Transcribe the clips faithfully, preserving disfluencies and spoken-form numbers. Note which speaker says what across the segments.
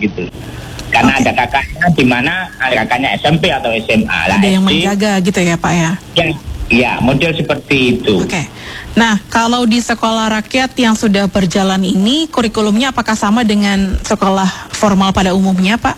Speaker 1: gitu. Karena okay. ada kakaknya di mana kakaknya S M P atau S M A.
Speaker 2: Ada yang menjaga gitu ya Pak ya?
Speaker 1: Ya, ya model seperti itu.
Speaker 2: Oke. Okay. Nah, kalau di sekolah rakyat yang sudah berjalan ini, kurikulumnya apakah sama dengan sekolah formal pada umumnya, Pak?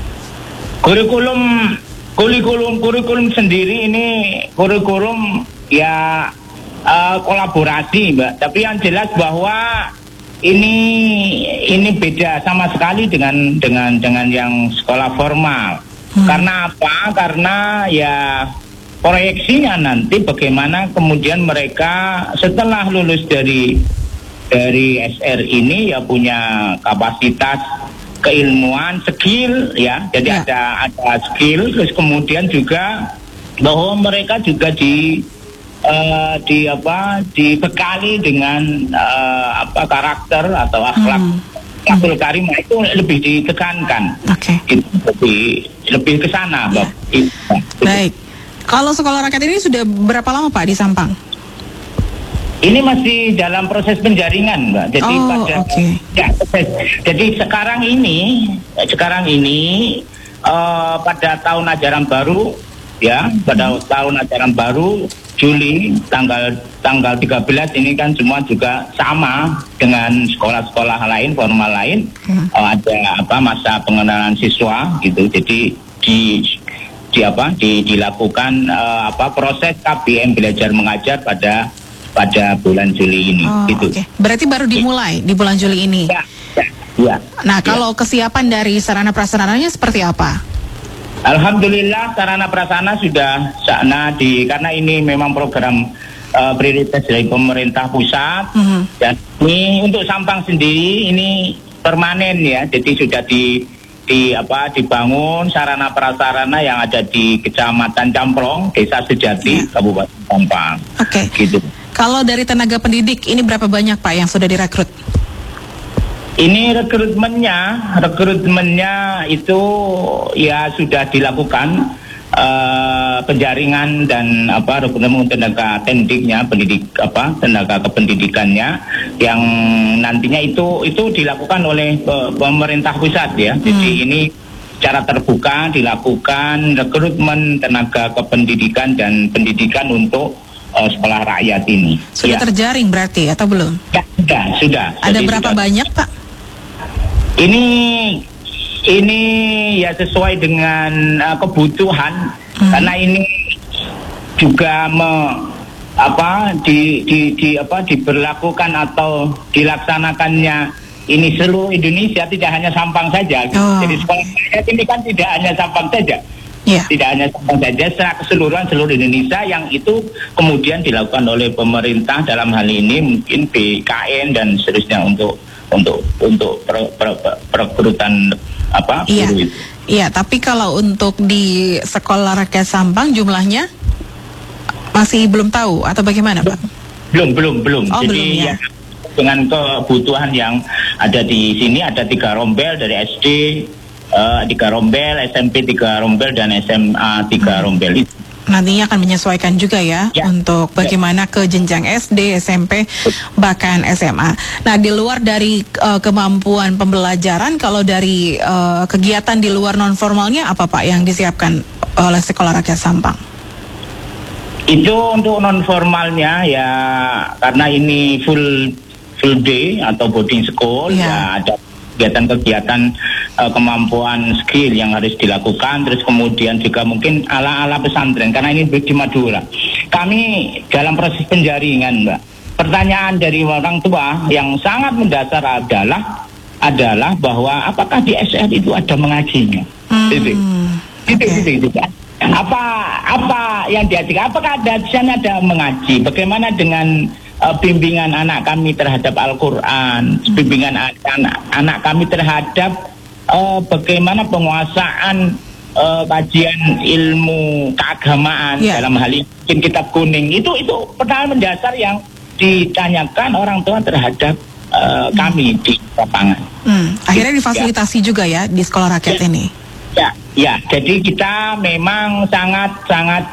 Speaker 1: Kurikulum, kurikulum, kurikulum sendiri ini kurikulum ya uh, kolaborasi, Mbak. Tapi yang jelas bahwa ini ini beda sama sekali dengan dengan dengan yang sekolah formal. Hmm. Karena apa? Karena ya proyeksinya nanti bagaimana kemudian mereka setelah lulus dari dari S R ini ya punya kapasitas keilmuan, skill ya. Jadi ya. ada ada skill, terus kemudian juga bahwa mereka juga di uh, di apa dibekali dengan uh, apa karakter atau akhlak hmm. akhlakul karimah itu lebih ditekankan.
Speaker 2: Oke. Okay.
Speaker 1: Lebih lebih ke sana, ya. Bapak.
Speaker 2: Baik. Kalau sekolah rakyat ini sudah berapa lama Pak di Sampang?
Speaker 1: Ini masih dalam proses penjaringan, Mbak. Jadi
Speaker 2: oh,
Speaker 1: pada
Speaker 2: okay.
Speaker 1: ya, jadi sekarang ini sekarang ini uh, pada tahun ajaran baru ya, pada hmm. tahun ajaran baru Juli tanggal tanggal tiga belas ini kan semua juga sama dengan sekolah-sekolah lain formal lain. Hmm. Uh, ada apa masa pengenalan siswa gitu. Jadi di di apa di, dilakukan uh, apa proses K B M belajar mengajar pada pada bulan Juli ini.
Speaker 2: Oh,
Speaker 1: gitu.
Speaker 2: Okay. Berarti baru dimulai di bulan Juli ini.
Speaker 1: Ya, ya, ya.
Speaker 2: Nah,
Speaker 1: ya.
Speaker 2: kalau kesiapan dari sarana prasarananya seperti apa?
Speaker 1: Alhamdulillah sarana prasarana sudah sana di karena ini memang program uh, prioritas dari pemerintah pusat. Mm-hmm. Dan ini untuk Sampang sendiri ini permanen ya. Jadi sudah di di apa dibangun sarana prasarana yang ada di Kecamatan Camplong, Desa Sejati, yeah. Kabupaten Sampang.
Speaker 2: Oke. Okay.
Speaker 1: Gitu.
Speaker 2: Kalau dari tenaga pendidik ini berapa banyak Pak yang sudah direkrut?
Speaker 1: Ini rekrutmennya, rekrutmennya itu ya sudah dilakukan uh, penjaringan dan apa rekrutmen tenaga pendidiknya, pendidik apa tenaga kependidikannya yang nantinya itu itu dilakukan oleh uh, pemerintah pusat ya. Hmm. Jadi ini secara terbuka dilakukan rekrutmen tenaga kependidikan dan pendidikan untuk uh, sekolah rakyat ini.
Speaker 2: Sudah ya. Terjaring berarti atau belum?
Speaker 1: Ya, sudah, sudah.
Speaker 2: Ada
Speaker 1: Jadi
Speaker 2: berapa
Speaker 1: sudah.
Speaker 2: banyak Pak?
Speaker 1: Ini ini ya sesuai dengan uh, kebutuhan hmm. karena ini juga me, apa di, di, di apa diberlakukan atau dilaksanakannya ini seluruh Indonesia, tidak hanya Sampang saja. Oh. Jadi sekolah rakyat ini kan tidak hanya Sampang saja. Yeah. Tidak hanya Sampang saja, secara keseluruhan seluruh Indonesia yang itu kemudian dilakukan oleh pemerintah dalam hal ini mungkin B K N dan seterusnya untuk untuk untuk perekrutan apa
Speaker 2: iya.
Speaker 1: guru itu.
Speaker 2: Iya, tapi kalau untuk di sekolah rakyat Sampang jumlahnya masih belum tahu atau bagaimana, Pak?
Speaker 1: Belum, belum, belum.
Speaker 2: Oh,
Speaker 1: Jadi
Speaker 2: belum, ya.
Speaker 1: ya, dengan kebutuhan yang ada di sini ada tiga rombel dari S D, uh, tiga rombel, S M P tiga rombel dan S M A tiga hmm. rombel itu.
Speaker 2: Nantinya akan menyesuaikan juga ya, ya untuk bagaimana ke jenjang S D, S M P, bahkan S M A. Nah, di luar dari uh, kemampuan pembelajaran, kalau dari uh, kegiatan di luar non formalnya apa Pak yang disiapkan oleh Sekolah Rakyat Sampang?
Speaker 1: Itu untuk non formalnya ya karena ini full full day atau boarding school ya, ya ada kegiatan-kegiatan uh, kemampuan skill yang harus dilakukan, terus kemudian juga mungkin ala-ala pesantren karena ini di Madura. Kami dalam proses penjaringan, Mbak. Pertanyaan dari orang tua yang sangat mendasar adalah adalah bahwa apakah di S R itu ada mengajinya? Hmm. Itu, itu, okay. itu, itu, itu. Apa apa yang diajarkan? Apakah ada di sana ada mengaji? Bagaimana dengan Uh, bimbingan anak kami terhadap Al-Quran, bimbingan anak anak kami terhadap uh, bagaimana penguasaan uh, kajian ilmu keagamaan yeah. dalam hal ini kitab kuning itu itu pertanyaan mendasar yang ditanyakan orang tua terhadap uh, hmm. kami di lapangan.
Speaker 2: Hmm. Akhirnya difasilitasi ya. juga ya di sekolah rakyat
Speaker 1: ya.
Speaker 2: ini.
Speaker 1: Ya, ya. Jadi kita memang sangat sangat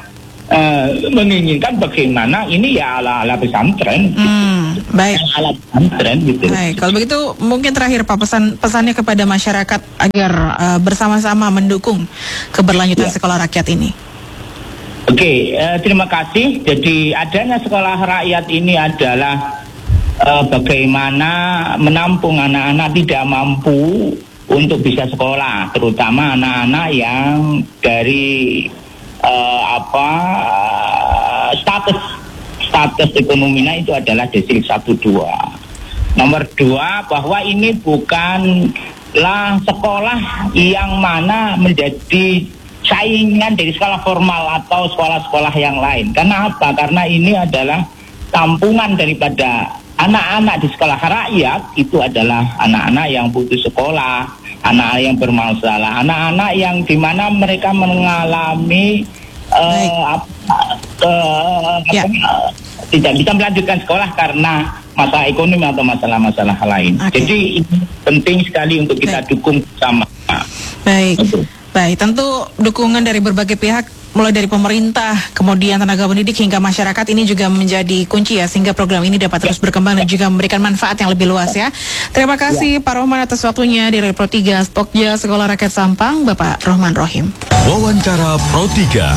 Speaker 1: uh, menginginkan bagaimana ini ya ala ala pesantren.
Speaker 2: Hmm, gitu. Baik.
Speaker 1: Ala pesantren gitu.
Speaker 2: Baik. Kalau begitu mungkin terakhir Pak, pesan pesannya kepada masyarakat agar uh, bersama-sama mendukung keberlanjutan ya. sekolah rakyat ini.
Speaker 1: Oke, okay, uh, terima kasih. Jadi adanya sekolah rakyat ini adalah uh, bagaimana menampung anak-anak tidak mampu untuk bisa sekolah, terutama anak-anak yang dari uh, apa status status ekonominya itu adalah desil satu dua. Nomor dua, bahwa ini bukanlah sekolah yang mana menjadi saingan dari sekolah formal atau sekolah-sekolah yang lain. Karena apa? Karena ini adalah tampungan daripada anak-anak di sekolah rakyat. Itu adalah anak-anak yang putus sekolah, anak-anak yang bermasalah, anak-anak yang dimana mereka mengalami uh, uh, ya. uh, tidak bisa melanjutkan sekolah karena masalah ekonomi atau masalah-masalah lain. Okay. Jadi ini penting sekali untuk kita Baik. dukung bersama.
Speaker 2: Baik. Untuk. Baik, tentu dukungan dari berbagai pihak, mulai dari pemerintah, kemudian tenaga pendidik hingga masyarakat ini juga menjadi kunci ya, sehingga program ini dapat terus berkembang dan juga memberikan manfaat yang lebih luas ya. Terima kasih ya. Pak Rohman atas waktunya di Pro tiga Pokja Sekolah Rakyat Sampang, Bapak Rohman Rohim.
Speaker 3: Wawancara Pro tiga.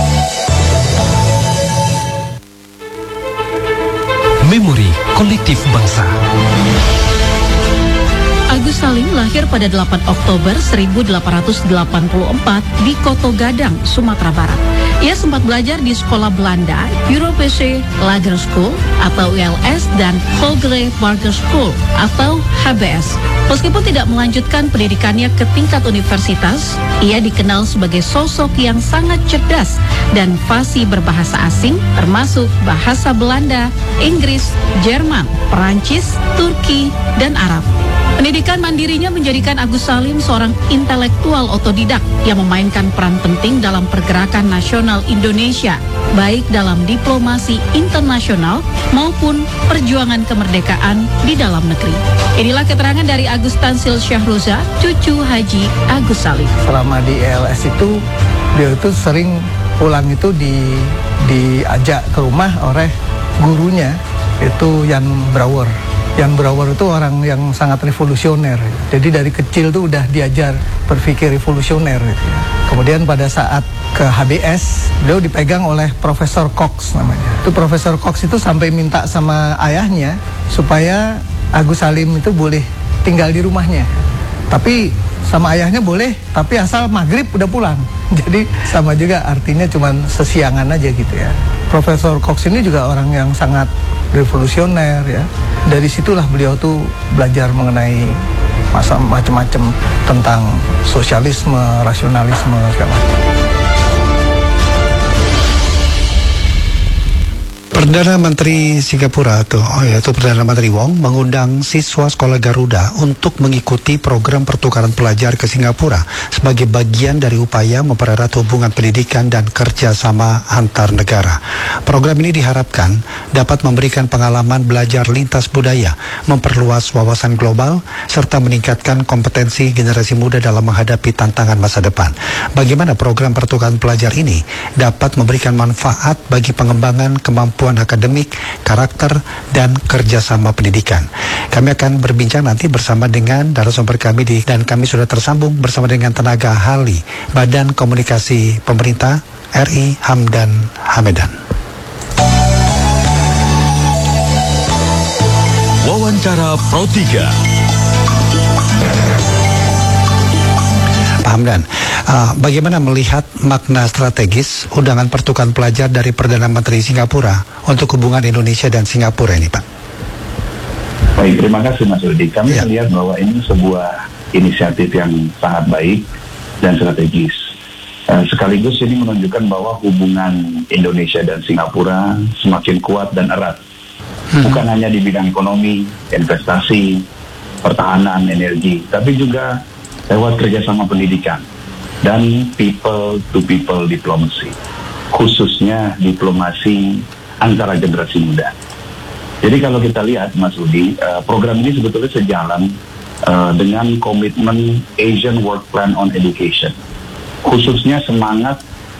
Speaker 3: Memori Kolektif Bangsa.
Speaker 4: Agus Salim lahir pada delapan Oktober seribu delapan ratus delapan puluh empat di Koto Gadang, Sumatera Barat. Ia sempat belajar di sekolah Belanda, Europese Lager School atau U L S dan Hoogere Burger School atau H B S. Meskipun tidak melanjutkan pendidikannya ke tingkat universitas, ia dikenal sebagai sosok yang sangat cerdas dan fasih berbahasa asing termasuk bahasa Belanda, Inggris, Jerman, Perancis, Turki, dan Arab. Pendidikan mandirinya menjadikan Agus Salim seorang intelektual otodidak yang memainkan peran penting dalam pergerakan nasional Indonesia, baik dalam diplomasi internasional maupun perjuangan kemerdekaan di dalam negeri. Inilah keterangan dari Agus Tansil Syahroza, cucu Haji Agus Salim.
Speaker 5: Selama di E L S itu, dia itu sering pulang itu di diajak ke rumah oleh gurunya, itu Jan Brouwer. Jan Brouwer itu orang yang sangat revolusioner. Jadi dari kecil tuh udah diajar berpikir revolusioner gitu ya. Kemudian pada saat ke H B S, beliau dipegang oleh Profesor Cox namanya. Itu Profesor Cox itu sampai minta sama ayahnya supaya Agus Salim itu boleh tinggal di rumahnya. Tapi sama ayahnya boleh, tapi asal maghrib udah pulang. Jadi sama juga, artinya cuman sesiangan aja gitu ya. Profesor Cox ini juga orang yang sangat revolusioner ya. Dari situlah beliau tuh belajar mengenai masa macam-macam tentang sosialisme, rasionalisme segala macam.
Speaker 6: Perdana Menteri Singapura tuh, oh ya, itu Perdana Menteri Wong mengundang siswa sekolah Garuda untuk mengikuti program pertukaran pelajar ke Singapura sebagai bagian dari upaya mempererat hubungan pendidikan dan kerjasama antar negara. Program ini diharapkan dapat memberikan pengalaman belajar lintas budaya, memperluas wawasan global, serta meningkatkan kompetensi generasi muda dalam menghadapi tantangan masa depan. Bagaimana program pertukaran pelajar ini dapat memberikan manfaat bagi pengembangan kemampuan akademik, karakter, dan kerjasama pendidikan. Kami akan berbincang nanti bersama dengan narasumber kami di, dan kami sudah tersambung bersama dengan tenaga ahli Badan Komunikasi Pemerintah R I Hamdan Hamedan.
Speaker 3: Wawancara Pro tiga.
Speaker 6: Pak Hamdan, uh, bagaimana melihat makna strategis undangan pertukaran pelajar dari Perdana Menteri Singapura untuk hubungan Indonesia dan Singapura ini, Pak?
Speaker 7: Baik, terima kasih Mas Rudi. Kami ya. melihat bahwa ini sebuah inisiatif yang sangat baik dan strategis. Uh, sekaligus ini menunjukkan bahwa hubungan Indonesia dan Singapura semakin kuat dan erat. Hmm. Bukan hanya di bidang ekonomi, investasi, pertahanan, energi, tapi juga lewat kerjasama pendidikan dan people-to-people diplomacy, khususnya diplomasi antara generasi muda. Jadi kalau kita lihat, Mas Rudi, program ini sebetulnya sejalan uh, dengan komitmen Asian Work Plan on Education, khususnya semangat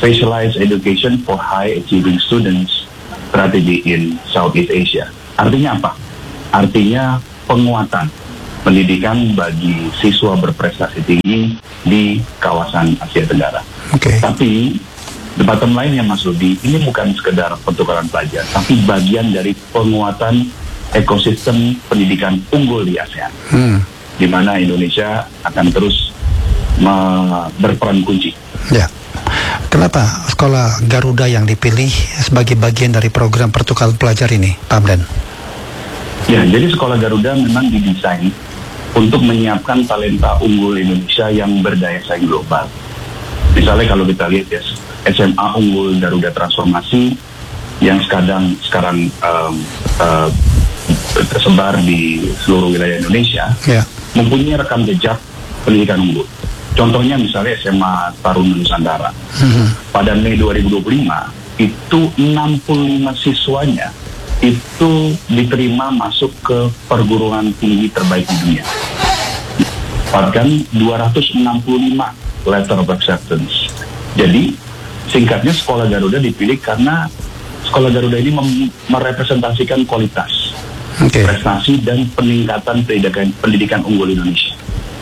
Speaker 7: Specialized Education for High Achieving Students Strategy in Southeast Asia. Artinya apa? Artinya penguatan pendidikan bagi siswa berprestasi tinggi di kawasan Asia Tenggara.
Speaker 6: Okay.
Speaker 7: Tapi the bottom line ya Mas Rudi, ini bukan sekedar pertukaran pelajar, tapi bagian dari penguatan ekosistem pendidikan unggul di ASEAN, hmm. di mana Indonesia akan terus berperan kunci.
Speaker 6: Ya. Kenapa sekolah Garuda yang dipilih sebagai bagian dari program pertukaran pelajar ini, Pak Hamdan?
Speaker 7: Ya, jadi sekolah Garuda memang didesain untuk menyiapkan talenta unggul Indonesia yang berdaya saing global. Misalnya kalau kita lihat ya, S M A unggul Garuda Transformasi yang sekarang sekarang um, uh, tersebar di seluruh wilayah Indonesia, yeah. mempunyai rekam jejak pendidikan unggul. Contohnya misalnya S M A Taruna Nusantara. Mm-hmm. Pada Mei dua ribu dua puluh lima itu enam puluh lima siswanya itu diterima masuk ke perguruan tinggi terbaik di dunia. Bahkan dua ratus enam puluh lima letter of acceptance. Jadi singkatnya sekolah Garuda dipilih karena sekolah Garuda ini mem- merepresentasikan kualitas, okay. prestasi dan peningkatan pendidikan, pendidikan unggul Indonesia.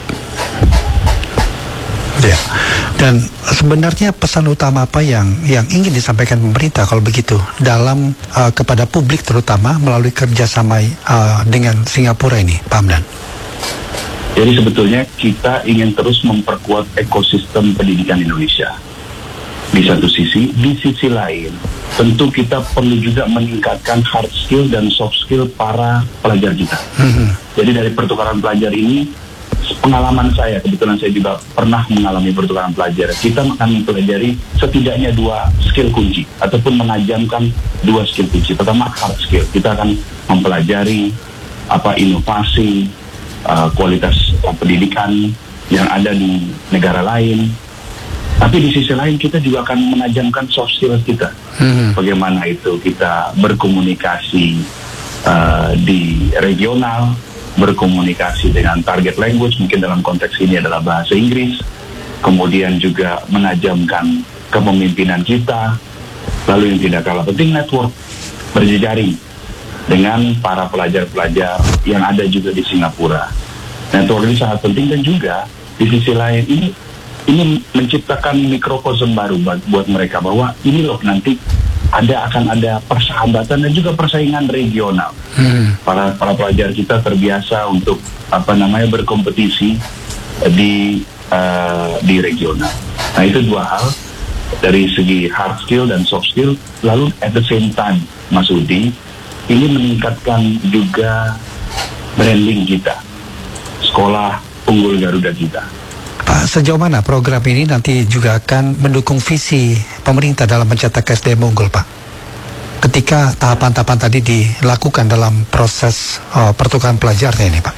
Speaker 6: Ya. Dan sebenarnya pesan utama apa yang yang ingin disampaikan pemerintah kalau begitu dalam uh, kepada publik terutama melalui kerjasama uh, dengan Singapura ini, Pak Hamdan?
Speaker 7: Jadi sebetulnya kita ingin terus memperkuat ekosistem pendidikan Indonesia. Di satu sisi, di sisi lain, tentu kita perlu juga meningkatkan hard skill dan soft skill para pelajar kita. Mm-hmm. Jadi dari pertukaran pelajar ini, pengalaman saya, kebetulan saya juga pernah mengalami pertukaran pelajar, kita akan mempelajari setidaknya dua skill kunci, ataupun menajamkan dua skill kunci. Pertama, hard skill. Kita akan mempelajari apa inovasi, uh, kualitas uh, pendidikan yang ada di negara lain. Tapi di sisi lain kita juga akan menajamkan soft skill kita. Hmm. Bagaimana itu kita berkomunikasi uh, di regional, berkomunikasi dengan target language, mungkin dalam konteks ini adalah bahasa Inggris, kemudian juga menajamkan kepemimpinan kita, lalu yang tidak kalah penting network, berjejaring dengan para pelajar-pelajar yang ada juga di Singapura. Network ini sangat penting dan juga di sisi lain ini ini menciptakan mikrokosm baru buat mereka bahwa ini loh nanti ada akan ada persahabatan dan juga persaingan regional. Hmm. Para para pelajar kita terbiasa untuk apa namanya berkompetisi di uh, di regional. Nah itu dua hal dari segi hard skill dan soft skill. Lalu at the same time, Mas Udi, ini meningkatkan juga branding kita, sekolah unggul Garuda kita.
Speaker 6: Pak, sejauh mana program ini nanti juga akan mendukung visi pemerintah dalam mencetak S D M unggul, Pak? Ketika tahapan-tahapan tadi dilakukan dalam proses uh, pertukaran pelajarnya ini, Pak?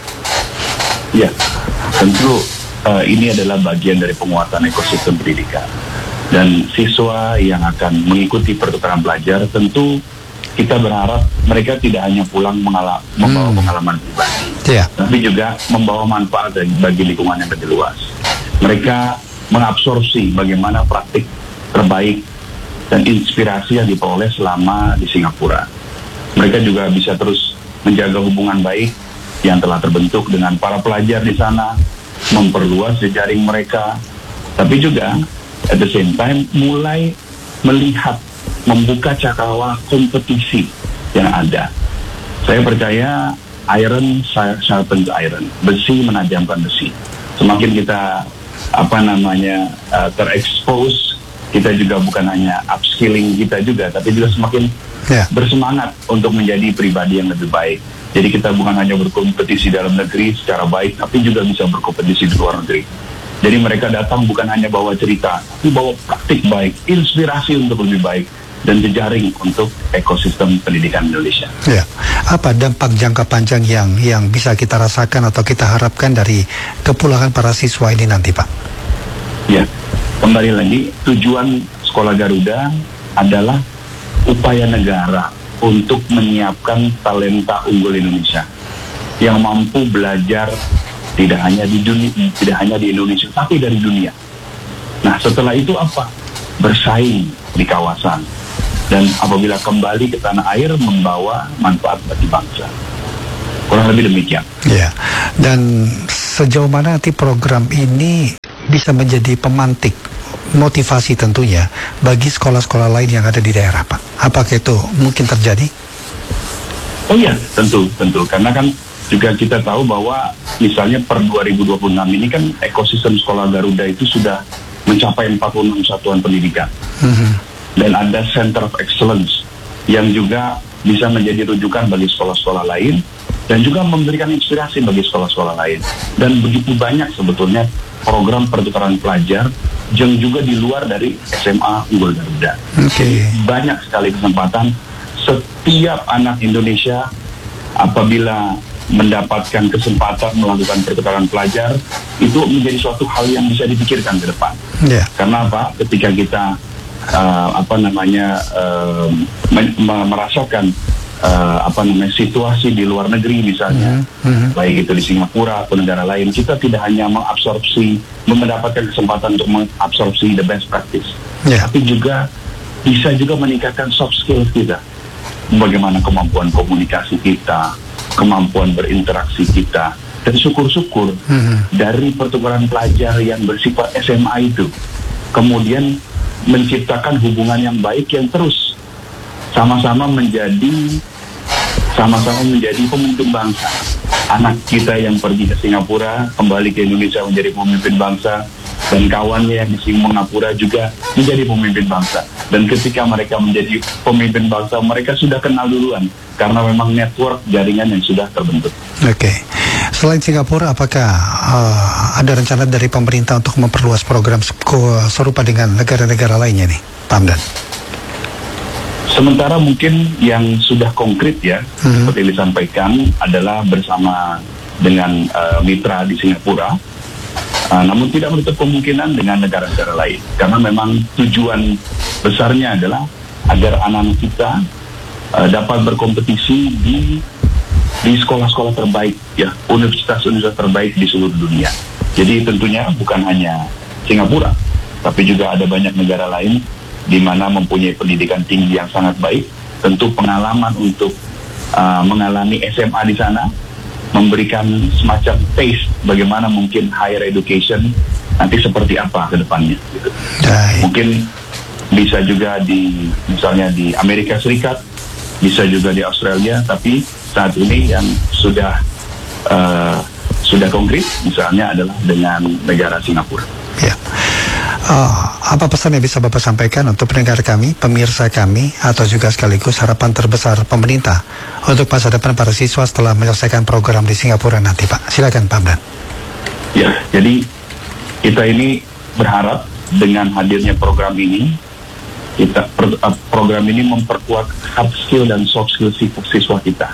Speaker 7: Ya, tentu uh, ini adalah bagian dari penguatan ekosistem pendidikan. Dan siswa yang akan mengikuti pertukaran pelajar tentu kita berharap mereka tidak hanya pulang mengala- membawa hmm. pengalaman pribadi, yeah. tapi juga membawa manfaat bagi lingkungan yang lebih luas. Mereka mengabsorpsi bagaimana praktik terbaik dan inspirasi yang diperoleh selama di Singapura. Mereka juga bisa terus menjaga hubungan baik yang telah terbentuk dengan para pelajar di sana, memperluas jejaring mereka, tapi juga at the same time mulai melihat, membuka cakrawala kompetisi yang ada. Saya percaya iron sharpens iron, besi menajamkan besi. Semakin kita apa namanya uh, terekspos, kita juga bukan hanya upskilling kita juga, tapi juga semakin yeah. bersemangat untuk menjadi pribadi yang lebih baik. Jadi kita bukan hanya berkompetisi dalam negeri secara baik, tapi juga bisa berkompetisi di luar negeri. Jadi mereka datang bukan hanya bawa cerita, tapi bawa praktik baik, inspirasi untuk lebih baik, dan jejaring untuk ekosistem pendidikan Indonesia.
Speaker 6: Ya, apa dampak jangka panjang yang yang bisa kita rasakan atau kita harapkan dari kepulangan para siswa ini nanti, Pak?
Speaker 7: Ya, kembali lagi tujuan Sekolah Garuda adalah upaya negara untuk menyiapkan talenta unggul Indonesia yang mampu belajar tidak hanya di dunia, tidak hanya di Indonesia, tapi dari dunia. Nah, setelah itu apa? bersaing di kawasan, dan apabila kembali ke tanah air membawa manfaat bagi bangsa. Kurang lebih demikian.
Speaker 6: Ya, dan sejauh mana nanti program ini bisa menjadi pemantik motivasi tentunya bagi sekolah-sekolah lain yang ada di daerah, Pak? Apakah itu mungkin terjadi?
Speaker 7: Oh iya, tentu, tentu. Karena kan juga kita tahu bahwa misalnya per dua ribu dua puluh enam ini kan ekosistem sekolah Garuda itu sudah mencapai empat puluh enam satuan pendidikan. Mm-hmm. Dan ada Center of Excellence yang juga bisa menjadi rujukan bagi sekolah-sekolah lain dan juga memberikan inspirasi bagi sekolah-sekolah lain. Dan begitu banyak sebetulnya program pertukaran pelajar yang juga di luar dari S M A Unggul Garuda. Okay. Banyak sekali kesempatan. Setiap anak Indonesia apabila mendapatkan kesempatan melakukan pertukaran pelajar, itu menjadi suatu hal yang bisa dipikirkan ke depan. Yeah. Karena apa? Ketika kita uh, apa namanya uh, men- merasakan uh, apa namanya situasi di luar negeri misalnya, mm-hmm. baik itu di Singapura atau negara lain, kita tidak hanya mengabsorpsi, mendapatkan kesempatan untuk mengabsorpsi the best practice, yeah. tapi juga bisa juga meningkatkan soft skills kita. Bagaimana kemampuan komunikasi kita, kemampuan berinteraksi kita, dan syukur-syukur mm-hmm. dari pertukaran pelajar yang bersifat S M A itu kemudian menciptakan hubungan yang baik yang terus sama-sama menjadi sama-sama menjadi pemimpin bangsa. Anak kita yang pergi ke Singapura kembali ke Indonesia menjadi pemimpin bangsa, dan kawannya yang di Singapura juga menjadi pemimpin bangsa. Dan ketika mereka menjadi pemimpin bangsa, mereka sudah kenal duluan karena memang network jaringan yang sudah terbentuk. Oke,
Speaker 6: okay. Selain Singapura, apakah uh, ada rencana dari pemerintah untuk memperluas program serupa dengan negara-negara lainnya nih, Pak Hamdan?
Speaker 7: Sementara mungkin yang sudah konkret ya, hmm. seperti disampaikan adalah bersama dengan uh, mitra di Singapura. Uh, namun tidak menutup kemungkinan dengan negara-negara lain, karena memang tujuan besarnya adalah agar anak-anak kita uh, dapat berkompetisi di di sekolah-sekolah terbaik, ya, universitas-universitas terbaik di seluruh dunia. Jadi tentunya bukan hanya Singapura, tapi juga ada banyak negara lain di mana mempunyai pendidikan tinggi yang sangat baik. Tentu pengalaman untuk uh, mengalami S M A di sana memberikan semacam taste bagaimana mungkin higher education nanti seperti apa ke depannya gitu. Mungkin bisa juga di misalnya di Amerika Serikat, bisa juga di Australia, tapi saat ini yang sudah uh, sudah konkret misalnya adalah dengan negara Singapura.
Speaker 6: Ya. Uh, apa pesan yang bisa Bapak sampaikan untuk pendengar kami, pemirsa kami, atau juga sekaligus harapan terbesar pemerintah untuk masa depan para siswa setelah menyelesaikan program di Singapura nanti, Pak? Silakan, Pak Hamdan.
Speaker 7: Ya, jadi kita ini berharap dengan hadirnya program ini, kita program ini memperkuat hard skill dan soft skill siswa kita.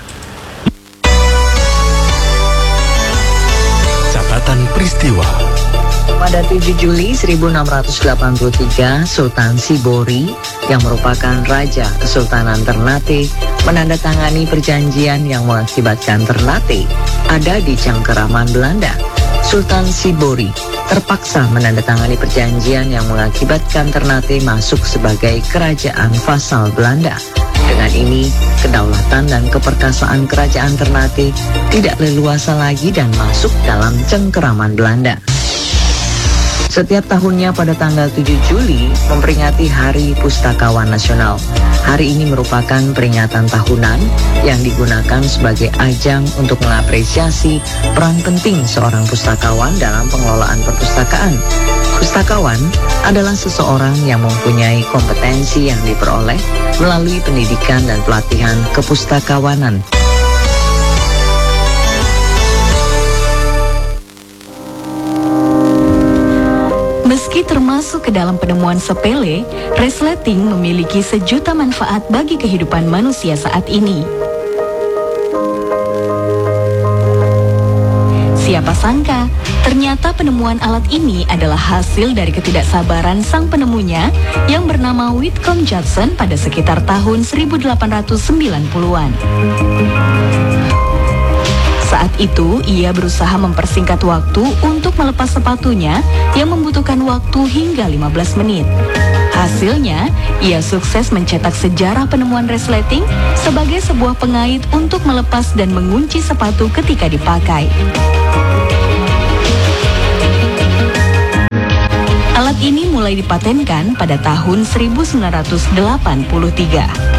Speaker 3: Catatan peristiwa.
Speaker 8: Pada tujuh Juli seribu enam ratus delapan puluh tiga, Sultan Sibori yang merupakan Raja Kesultanan Ternate menandatangani perjanjian yang mengakibatkan Ternate ada di cengkeraman Belanda. Sultan Sibori terpaksa menandatangani perjanjian yang mengakibatkan Ternate masuk sebagai kerajaan vasal Belanda. Dengan ini, kedaulatan dan keperkasaan kerajaan Ternate tidak leluasa lagi dan masuk dalam cengkeraman Belanda. Setiap tahunnya pada tanggal tujuh Juli memperingati Hari Pustakawan Nasional. Hari ini merupakan peringatan tahunan yang digunakan sebagai ajang untuk mengapresiasi peran penting seorang pustakawan dalam pengelolaan perpustakaan. Pustakawan adalah seseorang yang mempunyai kompetensi yang diperoleh melalui pendidikan dan pelatihan kepustakawanan.
Speaker 4: Meski termasuk ke dalam penemuan sepele, resleting memiliki sejuta manfaat bagi kehidupan manusia saat ini. Siapa sangka, ternyata penemuan alat ini adalah hasil dari ketidaksabaran sang penemunya yang bernama Whitcomb Judson pada sekitar tahun seribu delapan ratus sembilan puluhan.
Speaker 9: Saat itu, ia berusaha mempersingkat waktu untuk melepas sepatunya yang membutuhkan waktu hingga lima belas menit. Hasilnya, ia sukses mencetak sejarah penemuan resleting sebagai sebuah pengait untuk melepas dan mengunci sepatu ketika dipakai. Alat ini mulai dipatenkan pada tahun seribu sembilan ratus delapan puluh tiga.